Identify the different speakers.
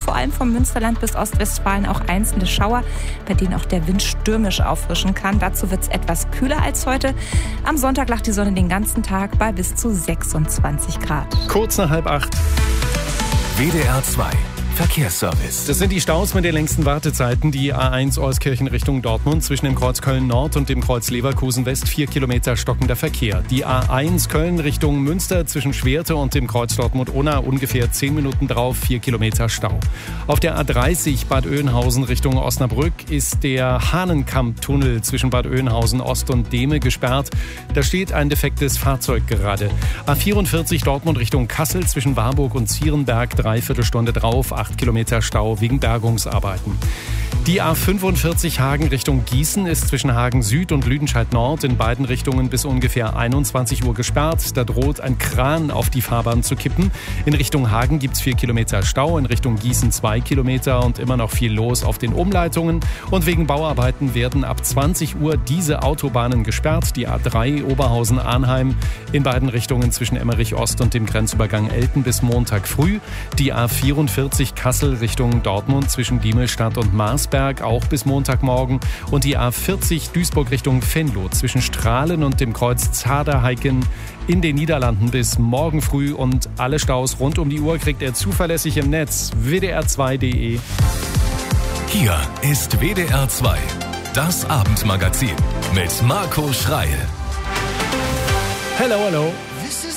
Speaker 1: vor allem vom Münsterland bis Ostwestfalen auch einzelne Schauer, bei denen auch der Wind stürmisch auffrischen kann. Dazu wird es etwas kühler als heute. Am Sonntag lacht die Sonne den ganzen Tag bei bis zu 26 Grad.
Speaker 2: Kurz nach 7:30.
Speaker 3: WDR 2 Verkehrsservice.
Speaker 2: Das sind die Staus mit den längsten Wartezeiten. Die A1 Euskirchen Richtung Dortmund zwischen dem Kreuz Köln Nord und dem Kreuz Leverkusen West 4 Kilometer stockender Verkehr. Die A1 Köln Richtung Münster zwischen Schwerte und dem Kreuz Dortmund-Unna ungefähr 10 Minuten drauf, 4 Kilometer Stau. Auf der A30 Bad Oeynhausen Richtung Osnabrück ist der Hahnenkamp-Tunnel zwischen Bad Oeynhausen Ost und Dehme gesperrt. Da steht ein defektes Fahrzeug gerade. A44 Dortmund Richtung Kassel zwischen Warburg und Zierenberg, 3/4 Stunde drauf, 8 Kilometer Stau wegen Bergungsarbeiten. Die A45 Hagen Richtung Gießen ist zwischen Hagen Süd und Lüdenscheid Nord in beiden Richtungen bis ungefähr 21 Uhr gesperrt. Da droht ein Kran auf die Fahrbahn zu kippen. In Richtung Hagen gibt es 4 Kilometer Stau, in Richtung Gießen 2 Kilometer und immer noch viel los auf den Umleitungen. Und wegen Bauarbeiten werden ab 20 Uhr diese Autobahnen gesperrt. Die A3 Oberhausen-Arnheim in beiden Richtungen zwischen Emmerich Ost und dem Grenzübergang Elten bis Montag früh. Die A44 Kassel Richtung Dortmund zwischen Diemelstadt und Marsberg auch bis Montagmorgen. Und die A40 Duisburg Richtung Venlo zwischen Strahlen und dem Kreuz Zaderheiken in den Niederlanden bis morgen früh. Und alle Staus rund um die Uhr kriegt ihr zuverlässig im Netz wdr2.de.
Speaker 3: Hier ist WDR 2, das Abendmagazin mit Marco Schreil.
Speaker 2: Hello, hello.
Speaker 4: This is